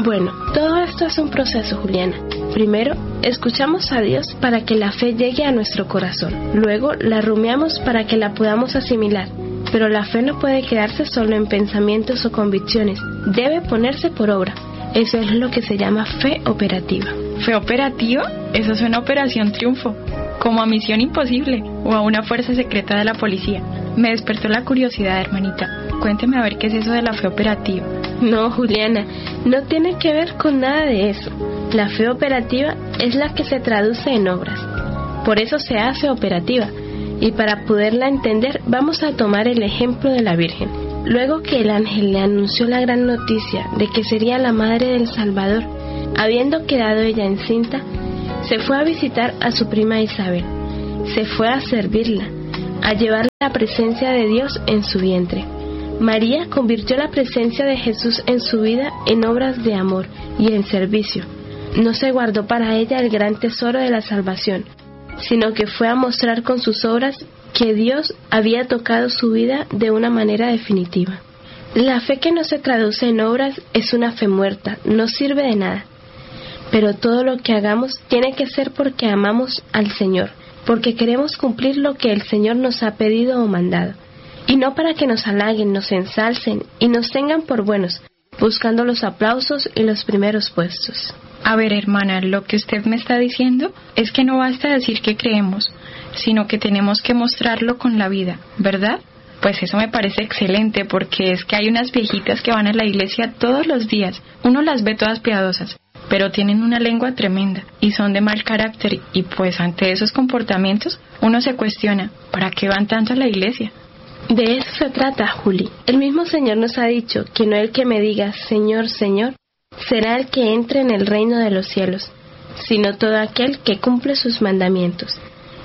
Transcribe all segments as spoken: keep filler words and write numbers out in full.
Bueno, todo esto es un proceso, Juliana. Primero, escuchamos a Dios para que la fe llegue a nuestro corazón. Luego, la rumiamos para que la podamos asimilar. Pero la fe no puede quedarse solo en pensamientos o convicciones. Debe ponerse por obra. Eso es lo que se llama fe operativa. ¿Fe operativa? Eso suena a Operación Triunfo, como a Misión Imposible o a una fuerza secreta de la policía. Me despertó la curiosidad, hermanita. Cuénteme a ver qué es eso de la fe operativa. No, Juliana, no tiene que ver con nada de eso. La fe operativa es la que se traduce en obras. Por eso se hace operativa. Y para poderla entender, vamos a tomar el ejemplo de la Virgen. Luego que el ángel le anunció la gran noticia de que sería la madre del Salvador, habiendo quedado ella encinta, se fue a visitar a su prima Isabel. Se fue a servirla, a llevar la presencia de Dios en su vientre. María convirtió la presencia de Jesús en su vida en obras de amor y en servicio. No se guardó para ella el gran tesoro de la salvación, sino que fue a mostrar con sus obras que Dios había tocado su vida de una manera definitiva. La fe que no se traduce en obras es una fe muerta, no sirve de nada. Pero todo lo que hagamos tiene que ser porque amamos al Señor, porque queremos cumplir lo que el Señor nos ha pedido o mandado, y no para que nos halaguen, nos ensalcen y nos tengan por buenos, buscando los aplausos y los primeros puestos. A ver, hermana, lo que usted me está diciendo es que no basta decir que creemos, sino que tenemos que mostrarlo con la vida, ¿verdad? Pues eso me parece excelente, porque es que hay unas viejitas que van a la iglesia todos los días. Uno las ve todas piadosas, pero tienen una lengua tremenda y son de mal carácter, y pues ante esos comportamientos uno se cuestiona, ¿para qué van tanto a la iglesia? De eso se trata, Juli. El mismo Señor nos ha dicho que no el que me diga Señor, Señor, será el que entre en el reino de los cielos, sino todo aquel que cumple sus mandamientos.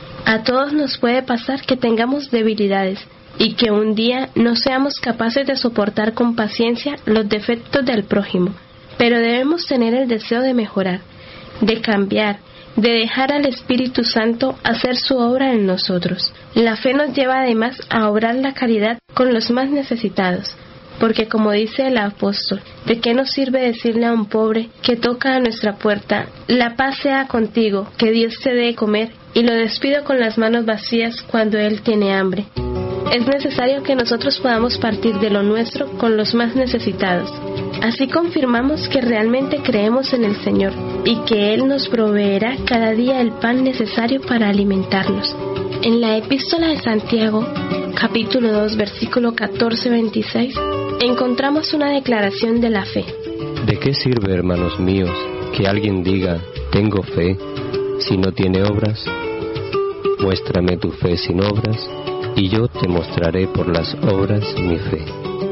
A todos nos puede pasar que tengamos debilidades y que un día no seamos capaces de soportar con paciencia los defectos del prójimo, pero debemos tener el deseo de mejorar, de cambiar, de dejar al Espíritu Santo hacer su obra en nosotros. La fe nos lleva además a obrar la caridad con los más necesitados, porque como dice el apóstol, ¿de qué nos sirve decirle a un pobre que toca a nuestra puerta, la paz sea contigo, que Dios te dé comer, y lo despido con las manos vacías cuando él tiene hambre? Es necesario que nosotros podamos partir de lo nuestro con los más necesitados. Así confirmamos que realmente creemos en el Señor y que Él nos proveerá cada día el pan necesario para alimentarnos. En la Epístola de Santiago, capítulo dos, versículo catorce a veintiséis, encontramos una declaración de la fe. ¿De qué sirve, hermanos míos, que alguien diga, tengo fe, si no tiene obras? Muéstrame tu fe sin obras, y yo te mostraré por las obras mi fe.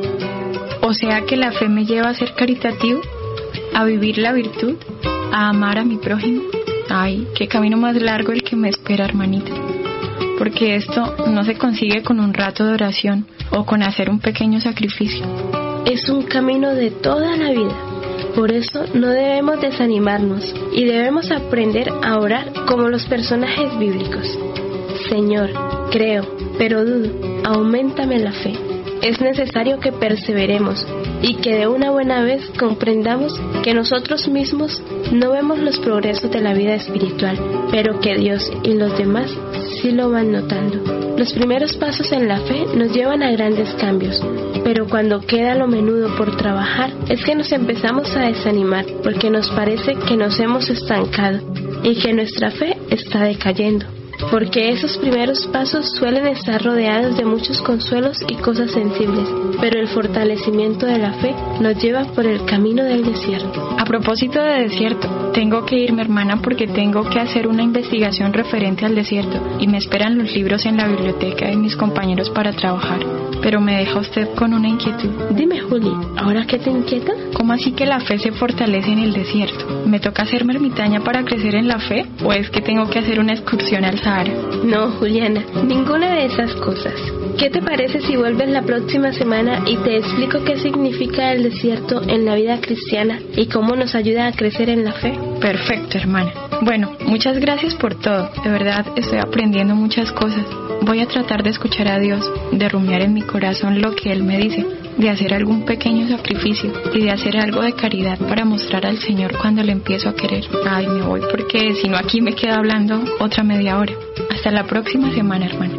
O sea que la fe me lleva a ser caritativo, a vivir la virtud, a amar a mi prójimo. Ay, qué camino más largo el que me espera, hermanita. Porque esto no se consigue con un rato de oración o con hacer un pequeño sacrificio. Es un camino de toda la vida. Por eso no debemos desanimarnos y debemos aprender a orar como los personajes bíblicos. Señor, creo, pero dudo, auméntame la fe. Es necesario que perseveremos y que de una buena vez comprendamos que nosotros mismos no vemos los progresos de la vida espiritual, pero que Dios y los demás sí lo van notando. Los primeros pasos en la fe nos llevan a grandes cambios, pero cuando queda lo menudo por trabajar es que nos empezamos a desanimar porque nos parece que nos hemos estancado y que nuestra fe está decayendo. Porque esos primeros pasos suelen estar rodeados de muchos consuelos y cosas sensibles, pero el fortalecimiento de la fe nos lleva por el camino del desierto. A propósito de desierto, tengo que irme, hermana, porque tengo que hacer una investigación referente al desierto y me esperan los libros en la biblioteca de mis compañeros para trabajar. Pero me deja usted con una inquietud. Dime, Juli, ¿ahora qué te inquieta? ¿Cómo así que la fe se fortalece en el desierto? ¿Me toca hacerme ermitaña para crecer en la fe o es que tengo que hacer una excursión al Sahara? No, Juliana, ninguna de esas cosas. ¿Qué te parece si vuelves la próxima semana y te explico qué significa el desierto en la vida cristiana y cómo nos ayuda a crecer en la fe? Perfecto, hermana. Bueno, muchas gracias por todo. De verdad, estoy aprendiendo muchas cosas. Voy a tratar de escuchar a Dios, de rumiar en mi corazón lo que Él me dice, de hacer algún pequeño sacrificio y de hacer algo de caridad para mostrar al Señor cuando le empiezo a querer. Ay, me voy porque si no aquí me quedo hablando otra media hora. Hasta la próxima semana, hermana.